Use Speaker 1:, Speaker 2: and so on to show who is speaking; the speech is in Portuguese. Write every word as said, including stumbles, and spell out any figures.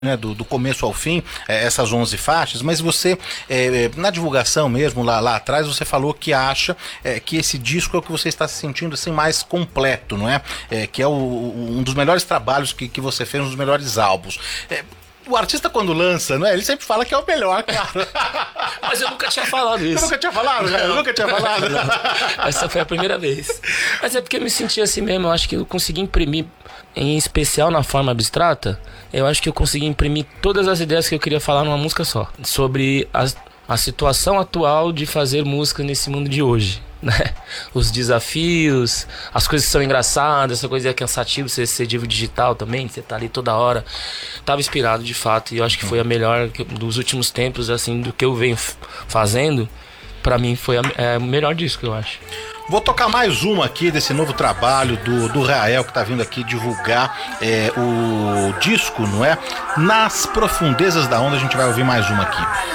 Speaker 1: Né, do, do começo ao fim, é, essas onze faixas, mas você, é, na divulgação mesmo, lá, lá atrás, você falou que acha é, que esse disco é o que você está se sentindo assim, mais completo, não é? É que é o, um dos melhores trabalhos que, que você fez, um dos melhores álbuns. É, o artista quando lança, não é? Ele sempre fala que é o melhor, cara.
Speaker 2: Mas eu nunca tinha falado isso.
Speaker 1: Você nunca tinha falado, cara? Eu nunca tinha falado.
Speaker 2: Não. Essa foi a primeira vez. Mas é porque eu me senti assim mesmo, eu acho que eu consegui imprimir, em especial na forma abstrata, eu acho que eu consegui imprimir todas as ideias que eu queria falar numa música só. Sobre a, a situação atual de fazer música nesse mundo de hoje, né? Os desafios, as coisas que são engraçadas, essa coisa é cansativa, você ser divo digital também, você tá ali toda hora. Tava inspirado de fato, e eu acho que foi a melhor dos últimos tempos, assim, do que eu venho fazendo. Pra mim foi a, é, o melhor disco, eu acho.
Speaker 1: Vou tocar mais uma aqui desse novo trabalho do, do Rael, que tá vindo aqui divulgar é, o disco, não é? Nas Profundezas da Onda, a gente vai ouvir mais uma aqui.